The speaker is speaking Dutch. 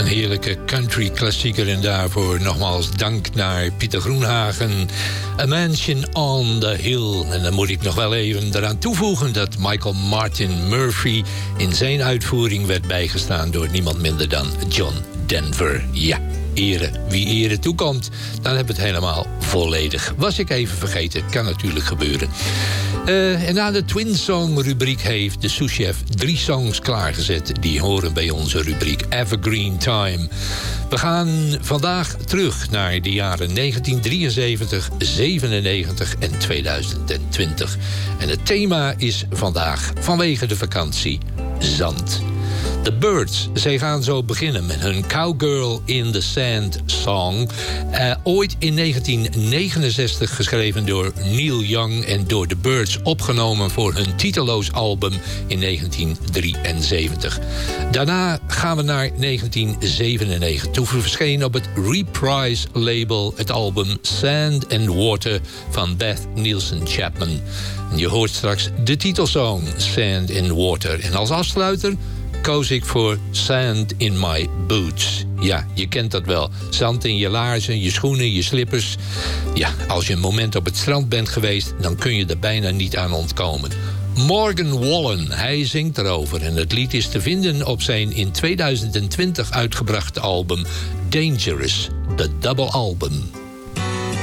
Een heerlijke country klassieker en daarvoor nogmaals dank naar Pieter Groenhagen. A Mansion on the Hill. En dan moet ik nog wel even eraan toevoegen dat Michael Martin Murphey in zijn uitvoering werd bijgestaan door niemand minder dan John Denver. Ja, ere wie ere toekomt, dan heb ik het helemaal volledig. Was ik even vergeten, kan natuurlijk gebeuren. En na de Twin Song rubriek heeft de souschef 3 songs klaargezet. Die horen bij onze rubriek Evergreen Time. We gaan vandaag terug naar de jaren 1973, 97 en 2020. En het thema is vandaag, vanwege de vakantie, zand. The Byrds, zij gaan zo beginnen met hun Cowgirl in the Sand song. Ooit in 1969 geschreven door Neil Young en door The Byrds opgenomen voor hun titeloos album in 1973. Daarna gaan we naar 1997. Toen verscheen op het Reprise label het album Sand and Water van Beth Nielsen Chapman. En je hoort straks de titelsong Sand and Water. En als afsluiter koos ik voor Sand in My Boots. Ja, je kent dat wel. Zand in je laarzen, je schoenen, je slippers. Ja, als je een moment op het strand bent geweest, dan kun je er bijna niet aan ontkomen. Morgan Wallen, hij zingt erover. En het lied is te vinden op zijn in 2020 uitgebrachte album Dangerous, the double album.